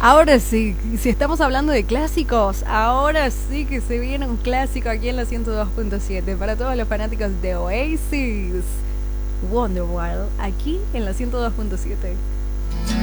Ahora sí, si estamos hablando de clásicos, ahora sí que se viene un clásico aquí en la 102.7 para todos los fanáticos de Oasis. Wonderwall, aquí en la 102.7.